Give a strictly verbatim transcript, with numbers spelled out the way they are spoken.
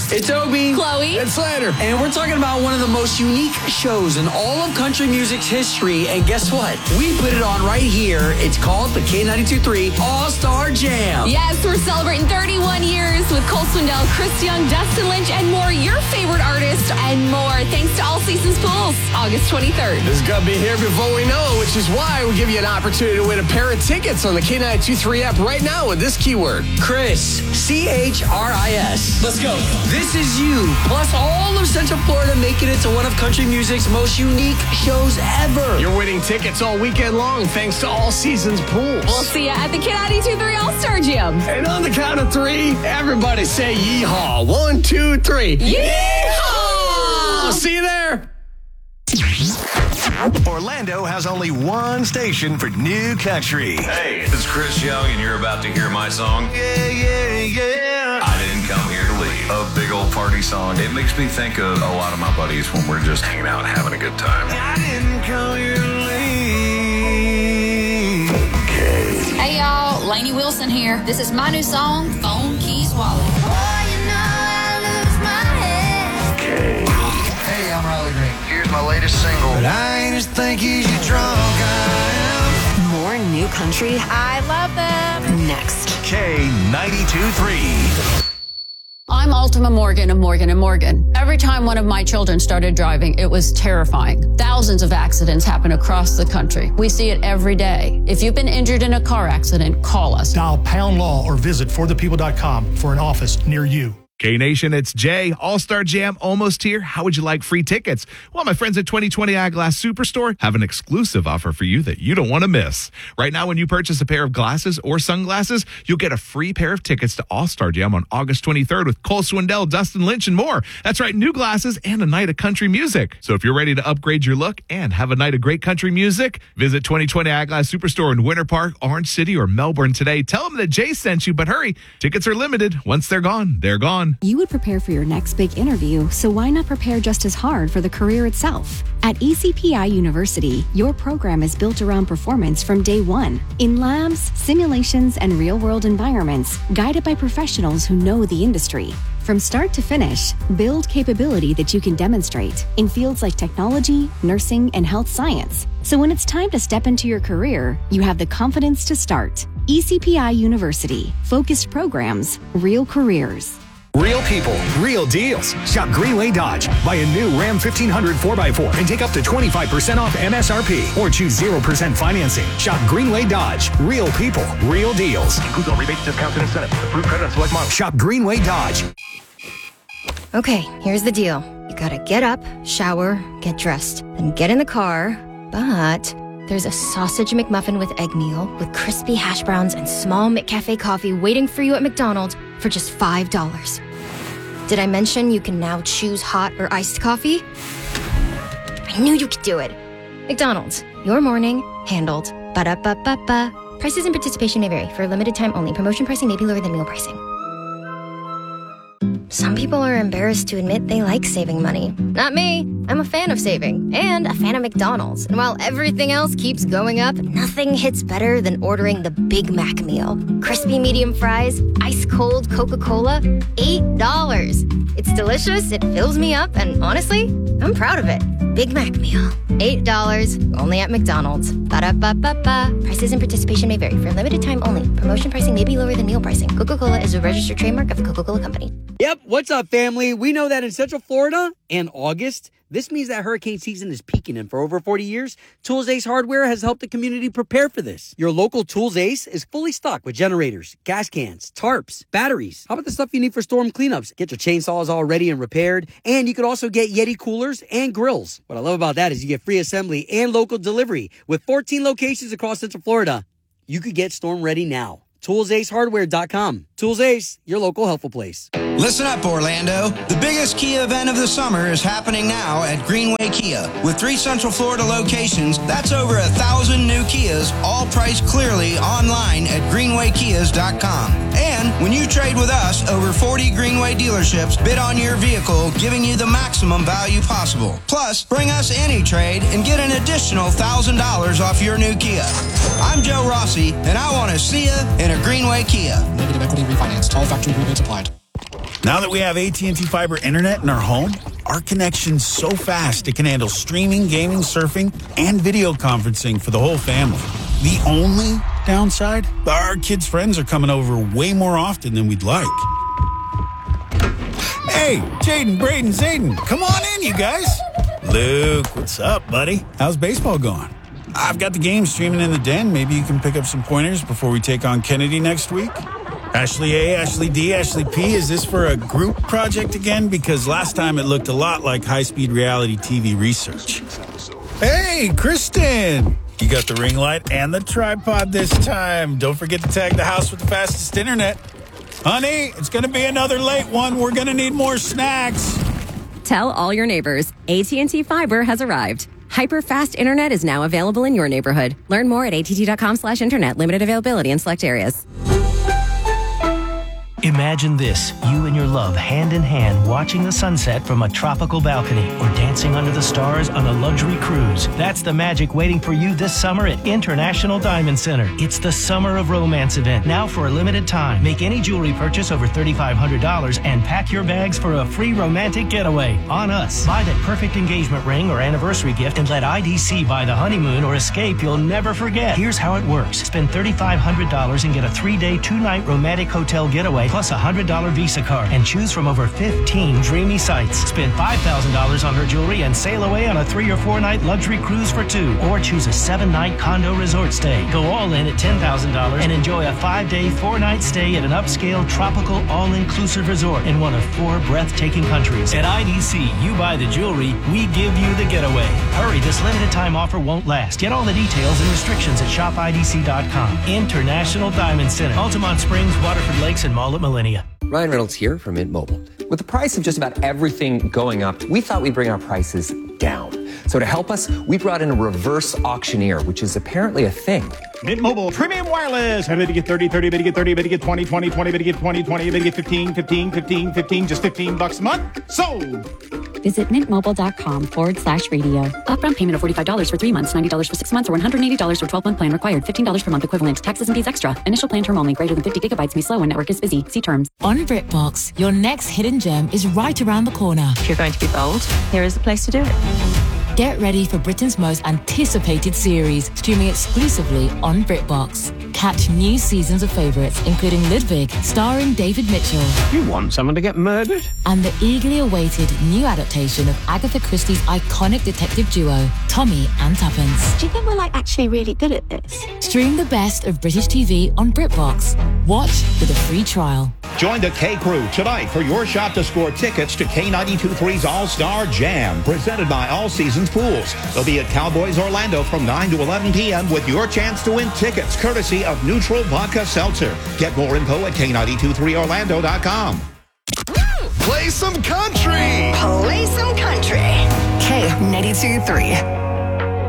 It's Obi, Chloe, and Slander. And we're talking about one of the most unique shows in all of country music's history. And guess what? We put it on right here. It's called the K ninety-two point three All-Star Jam. Yes, we're celebrating thirty-one years with Cole Swindell, Chris Young, Dustin Lynch, and more. Your favorite artists and more. Thanks to All Seasons Pools, August twenty-third. This is going to be here before we know it, which is why we give you an opportunity to win a pair of tickets on the K ninety-two point three app right now with this keyword. Chris, C H R I S. Let's go. This is you, plus all of Central Florida, making it to one of country music's most unique shows ever. You're winning tickets all weekend long thanks to All Seasons Pools. We'll see you at the K ninety-two point three All-Star Jam. And on the count of three, everybody say yeehaw. One, two, three. Yeehaw! I'll see you there. Orlando has only one station for new country. Hey, this is Chris Young, and you're about to hear my song. Yeah, yeah, yeah. I didn't come here to leave. A big old party song. It makes me think of a lot of my buddies when we're just hanging out and having a good time. I didn't come here to leave. Okay. Hey y'all, Lainey Wilson here. This is my new song, Phone Keys Wallet. Hey, I'm Riley Green. Here's my latest single. But I ain't as think he's you drunk I More new country. I love them. Next. am. K ninety-two point three. I'm Ultima Morgan of Morgan and Morgan. Every time one of my children started driving, it was terrifying. Thousands of accidents happen across the country. We see it every day. If you've been injured in a car accident, call us. Dial pound law or visit for the people dot com for an office near you. K-Nation, it's Jay. All-Star Jam almost here. How would you like free tickets? Well, my friends at twenty twenty Eyeglass Superstore have an exclusive offer for you that you don't want to miss. Right now, when you purchase a pair of glasses or sunglasses, you'll get a free pair of tickets to All-Star Jam on August twenty-third with Cole Swindell, Dustin Lynch, and more. That's right, new glasses and a night of country music. So if you're ready to upgrade your look and have a night of great country music, visit twenty twenty Eyeglass Superstore in Winter Park, Orange City, or Melbourne today. Tell them that Jay sent you, but hurry. Tickets are limited. Once they're gone, they're gone. You would prepare for your next big interview, so why not prepare just as hard for the career itself? At E C P I University, your program is built around performance from day one. In labs, simulations, and real-world environments, guided by professionals who know the industry. From start to finish, build capability that you can demonstrate in fields like technology, nursing, and health science. So when it's time to step into your career, you have the confidence to start. E C P I University. Focused programs, real careers. Real people, real deals. Shop Greenway Dodge. Buy a new Ram fifteen hundred four by four and take up to twenty-five percent off M S R P or choose zero percent financing. Shop Greenway Dodge. Real people, real deals. Includes all rebates, discounts, and incentives. Approved credit on select models. Shop Greenway Dodge. Okay, here's the deal. You gotta get up, shower, get dressed, then get in the car, but there's a sausage McMuffin with egg meal with crispy hash browns and small McCafe coffee waiting for you at McDonald's for just five dollars. Did I mention you can now choose hot or iced coffee? I knew you could do it. McDonald's, your morning, handled. Ba-da-ba-ba-ba. Prices and participation may vary. For a limited time only. Promotion pricing may be lower than meal pricing. Some people are embarrassed to admit they like saving money. Not me. I'm a fan of saving and a fan of McDonald's. And while everything else keeps going up, nothing hits better than ordering the Big Mac meal. Crispy medium fries, ice cold Coca-Cola, eight dollars. It's delicious, it fills me up, and honestly, I'm proud of it. Big Mac meal, eight dollars, only at McDonald's. Ba-da-ba-ba-ba. Prices and participation may vary. For a limited time only. Promotion pricing may be lower than meal pricing. Coca-Cola is a registered trademark of the Coca-Cola Company. Yep, what's up, family? We know that in Central Florida, in August, this means that hurricane season is peaking, and for over forty years, Tools Ace Hardware has helped the community prepare for this. Your local Tools Ace is fully stocked with generators, gas cans, tarps, batteries. How about the stuff you need for storm cleanups? Get your chainsaws all ready and repaired, and you could also get Yeti coolers and grills. What I love about that is you get free assembly and local delivery. With fourteen locations across Central Florida, you could get storm ready now. tools ace hardware dot com. Tools Ace, your local helpful place. Listen up, Orlando. The biggest Kia event of the summer is happening now at Greenway Kia. With three Central Florida locations, that's over a thousand new Kias, all priced clearly online at greenway kias dot com. And when you trade with us, over forty Greenway dealerships bid on your vehicle, giving you the maximum value possible. Plus, bring us any trade and get an additional one thousand dollars off your new Kia. I'm Joe Rossi, and I want to see you in a Greenway Kia. Negative equity refinanced. All factory rebates applied. Now that we have A T and T Fiber Internet in our home, our connection's so fast it can handle streaming, gaming, surfing, and video conferencing for the whole family. The only downside? Our kids' friends are coming over way more often than we'd like. Hey, Jaden, Braden, Zayden, come on in, you guys. Luke, what's up, buddy? How's baseball going? I've got the game streaming in the den. Maybe you can pick up some pointers before we take on Kennedy next week. Ashley A, Ashley D, Ashley P, is this for a group project again? Because last time it looked a lot like high-speed reality T V research. Hey, Kristen! You got the ring light and the tripod this time. Don't forget to tag the house with the fastest internet. Honey, it's going to be another late one. We're going to need more snacks. Tell all your neighbors, A T and T Fiber has arrived. Hyper-fast internet is now available in your neighborhood. Learn more at att.com slash internet. Limited availability in select areas. Imagine this, you and your love hand in hand watching the sunset from a tropical balcony or dancing under the stars on a luxury cruise. That's the magic waiting for you this summer at International Diamond Center. It's the Summer of Romance event, now for a limited time. Make any jewelry purchase over three thousand five hundred dollars and pack your bags for a free romantic getaway on us. Buy that perfect engagement ring or anniversary gift and let I D C buy the honeymoon or escape you'll never forget. Here's how it works. Spend three thousand five hundred dollars and get a three-day, two-night romantic hotel getaway plus a one hundred dollars Visa card and choose from over fifteen dreamy sites. Spend five thousand dollars on her jewelry and sail away on a three or four night luxury cruise for two, or choose a seven night condo resort stay. Go all in at ten thousand dollars and enjoy a five day, four night stay at an upscale tropical all-inclusive resort in one of four breathtaking countries. At I D C, you buy the jewelry, we give you the getaway. Hurry, this limited time offer won't last. Get all the details and restrictions at shop I D C dot com. International Diamond Center, Altamont Springs, Waterford Lakes, and Mall at Millennia. Ryan Reynolds here from Mint Mobile. With the price of just about everything going up, we thought we'd bring our prices down. So to help us, we brought in a reverse auctioneer, which is apparently a thing. Mint Mobile Premium Wireless. How did you get thirty, thirty, bid you get thirty, bid you get twenty, twenty, twenty, bid you get twenty, twenty, bid you get fifteen, fifteen, fifteen, fifteen, just fifteen bucks a month? Sold! Visit mintmobile.com forward slash radio. Upfront payment of forty-five dollars for three months, ninety dollars for six months, or one hundred eighty dollars for twelve-month plan required. fifteen dollars per month equivalent. Taxes and fees extra. Initial plan term only. Greater than fifty gigabytes may slow when network is busy. See terms. On BritBox, your next hidden gem is right around the corner. If you're going to be bold, here is the place to do it. Get ready for Britain's most anticipated series, streaming exclusively on BritBox. Catch new seasons of favourites, including Ludwig, starring David Mitchell. You want someone to get murdered? And the eagerly awaited new adaptation of Agatha Christie's iconic detective duo, Tommy and Tuppence. Do you think we're like actually really good at this? Stream the best of British T V on BritBox. Watch with a free trial. Join the K Crew tonight for your shot to score tickets to K ninety-two point three's All-Star Jam, presented by All Seasons Pools. They'll be at Cowboys Orlando from nine to eleven p.m. with your chance to win tickets, courtesy of Neutral Vodka Seltzer. Get more info at K ninety-two point three Orlando dot com. Play some country. Play some country. K ninety-two point three.